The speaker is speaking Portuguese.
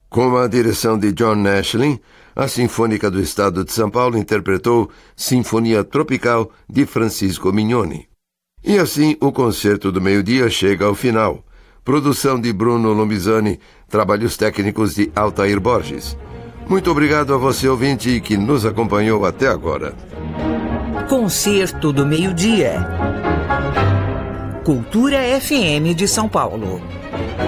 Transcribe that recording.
Com a direção de John Nashlin, a Sinfônica do Estado de São Paulo interpretou Sinfonia Tropical de Francisco Mignoni. E assim o Concerto do Meio-Dia chega ao final. Produção de Bruno Lombizani, trabalhos técnicos de Altair Borges. Muito obrigado a você, ouvinte, que nos acompanhou até agora. Concerto do Meio-Dia. Cultura FM de São Paulo.